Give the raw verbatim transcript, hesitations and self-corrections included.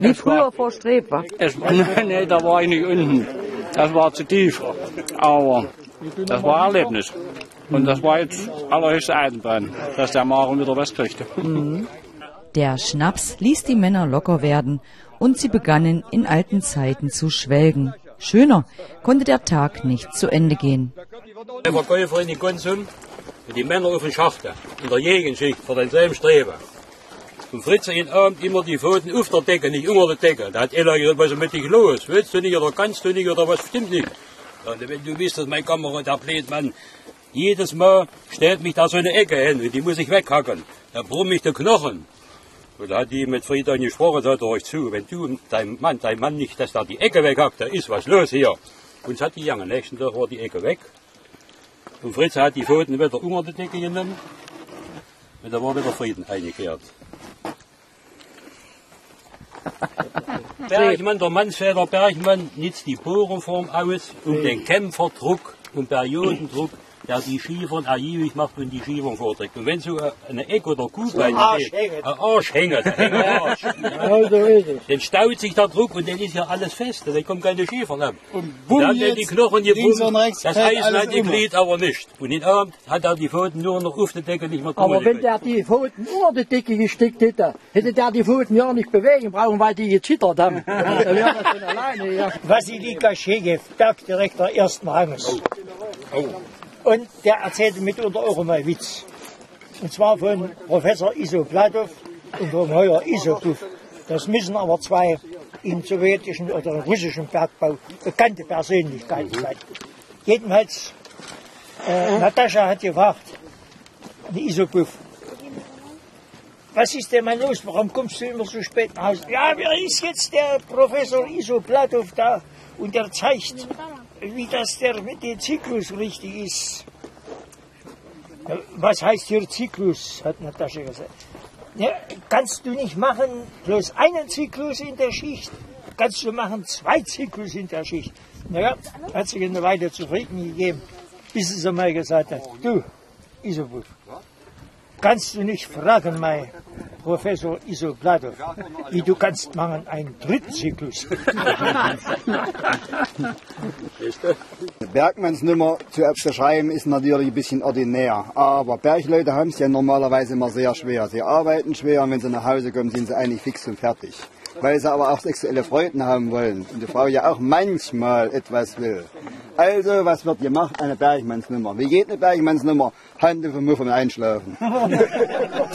Wie früher vor Streb, wa? Es, nee, da war ich nicht unten. Das war zu tief. Aber das war ein Erlebnis. Und das war jetzt allerhöchste Eisenbahn, dass der Maren wieder was kriegte. Mhm. Der Schnaps ließ die Männer locker werden und sie begannen in alten Zeiten zu schwelgen. Schöner konnte der Tag nicht zu Ende gehen. Der Verkäufer in die Konsum, die Männer auf den Schachten, in der Gegenschicht, für denselben Streben. Und Fritz in Abend immer die Pfoten auf der Decke, nicht unter der Decke. Da hat einer gesagt, was ist mit dich los? Willst du nicht oder kannst du nicht oder was stimmt nicht? Ja, wenn du wisst, dass mein Kamerad, der Blödmann, jedes Mal stellt mich da so eine Ecke hin und die muss ich weghacken. Da brumm ich den Knochen. Und da hat die mit Friedrich gesprochen, sagt er euch zu, wenn du dein Mann, dein Mann nicht, dass da die Ecke weghackt, da ist was los hier. Und es hat die Jange, nächsten Tag war die Ecke weg. Und Fritz hat die Pfoten wieder unter die Decke genommen. Und da war wieder Frieden eingekehrt. Bergmann, der Mannsväter Bergmann, nutzt die Bohrerform aus, um den Kämpferdruck und Periodendruck, der die Schiefern ergiebig macht und die Schiefern vorträgt. Und wenn so eine Eck oder Kuhbein steht, ein Arsch hängt, ein Arsch, dann staut sich der Druck und dann ist ja alles fest, dann kommt keine Schiefern ab. Und dann haben die Knochen gebunden, das Eisen hat die Glied aber nicht. Und in Abend hat er die Pfoten nur noch auf der Decke nicht mehr Aber wenn der die Pfoten unter die Decke gesteckt hätte, hätte der die Pfoten ja nicht bewegen brauchen, weil die gezittert haben. Dann wäre das von alleine, ja. Vassilika Schegew, Bergdirektor ersten Ranges. Oh. Und der erzählte mitunter auch immer einen Witz. Und zwar von Professor Iso Platow und vom Heuer Isopov. Das müssen aber zwei im sowjetischen oder im russischen Bergbau bekannte Persönlichkeiten sein. Jedenfalls, äh, Natascha hat gefragt, die Isopov, was ist denn mal los, warum kommst du immer so spät nach Hause? Ja, wer ist jetzt der Professor Iso Platow da und der zeigt, wie das der mit dem Zyklus richtig ist. Was heißt hier Zyklus, hat Natascha gesagt. Ja, kannst du nicht machen, bloß einen Zyklus in der Schicht, kannst du machen zwei Zyklus in der Schicht. Naja, hat sich eine Weile zufrieden gegeben, bis sie mal gesagt hat, du, Isopov, kannst du nicht fragen, mein Professor Iso Platow, wie du kannst machen einen dritten Zyklus. Bergmannsnummer zu beschreiben ist natürlich ein bisschen ordinär, aber Bergleute haben es ja normalerweise immer sehr schwer. Sie arbeiten schwer und wenn sie nach Hause kommen, sind sie eigentlich fix und fertig. Weil sie aber auch sexuelle Freuden haben wollen und die Frau ja auch manchmal etwas will. Also, was wird gemacht? Eine Bergmannsnummer. Wie geht eine Bergmannsnummer? Hand auf den Muff und Einschlafen.